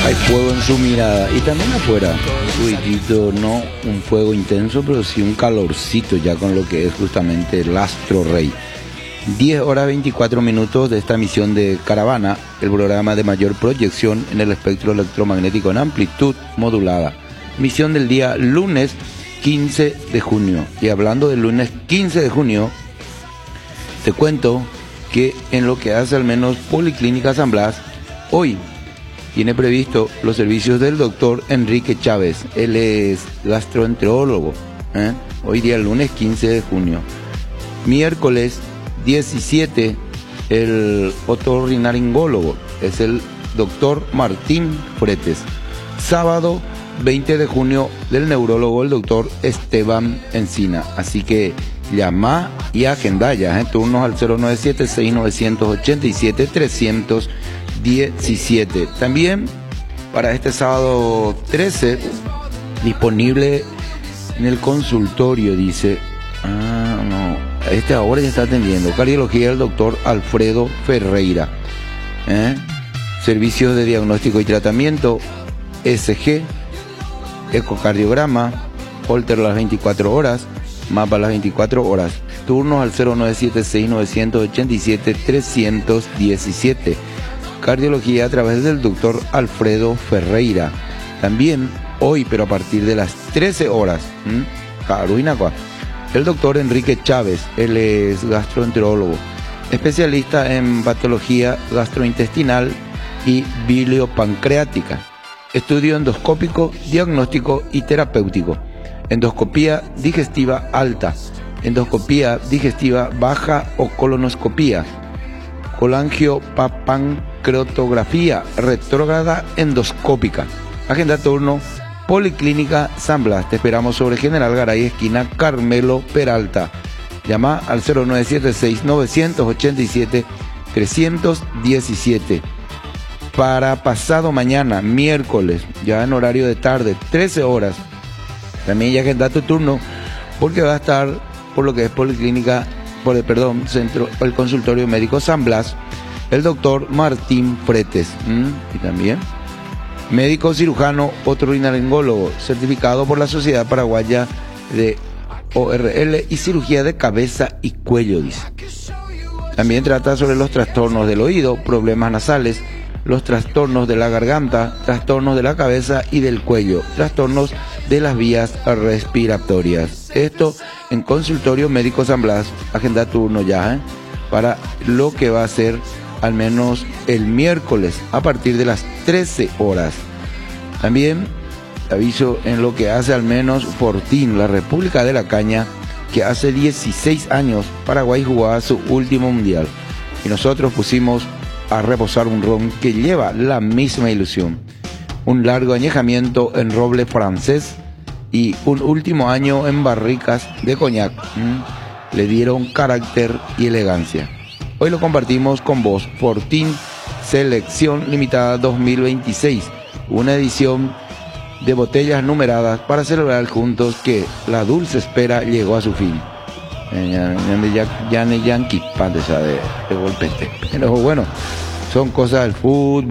Hay fuego en su mirada y también afuera. Ruidito, no un fuego intenso, pero sí un calorcito ya con lo que es justamente el astro rey. 10 horas 24 minutos de esta emisión de Caravana, el programa de mayor proyección en el espectro electromagnético en amplitud modulada. Misión del día lunes 15 de junio. Y hablando del lunes 15 de junio, te cuento que en lo que hace al menos Policlínica San Blas, hoy tiene previsto los servicios del doctor Enrique Chávez. Él es gastroenterólogo. Hoy día lunes 15 de junio. Miércoles 17, el otorrinolaringólogo es el doctor Martín Fretes. Sábado 20 de junio, del neurólogo el doctor Esteban Encina. Así que llama y agenda ya, turnos al 097-6987-317. También para este sábado 13, disponible en el consultorio, dice, este ahora ya está atendiendo, cardiología del doctor Alfredo Ferreira. Servicios de diagnóstico y tratamiento, ECG, ecocardiograma, Holter las 24 horas, mapa las 24 horas. Turnos al 097-6987-317. Cardiología a través del doctor Alfredo Ferreira. También hoy, pero a partir de las 13 horas, el doctor Enrique Chávez. Él es gastroenterólogo, especialista en patología gastrointestinal y biliopancreática. Estudio endoscópico, diagnóstico y terapéutico. Endoscopía digestiva alta, endoscopía digestiva baja o colonoscopía, colangiopancreatografía retrógrada endoscópica. Agenda turno Policlínica San Blas. Te esperamos sobre General Garay, esquina Carmelo Peralta. Llama al 097-6987-317. Para pasado mañana, miércoles, ya en horario de tarde, 13 horas, también ya agenda tu turno, porque va a estar por lo que es Policlínica, Centro, el Consultorio Médico San Blas, el doctor Martín Fretes. Y también médico cirujano otorrinolaringólogo, certificado por la Sociedad Paraguaya de ORL y cirugía de cabeza y cuello, dice. También trata sobre los trastornos del oído, problemas nasales, los trastornos de la garganta, trastornos de la cabeza y del cuello, trastornos de las vías respiratorias. Esto en Consultorio Médico San Blas. Agenda turno ya, para lo que va a ser al menos el miércoles a partir de las 13 horas. También aviso en lo que hace al menos Fortín, la República de la Caña, que hace 16 años Paraguay jugaba su último mundial y nosotros pusimos a reposar un ron que lleva la misma ilusión, un largo añejamiento en roble francés y un último año en barricas de coñac. Le dieron carácter y elegancia. Hoy lo compartimos con vos. Fortín Selección Limitada 2026, una edición de botellas numeradas para celebrar juntos que la dulce espera llegó a su fin. Ya de golpete. Pero bueno, son cosas del fútbol.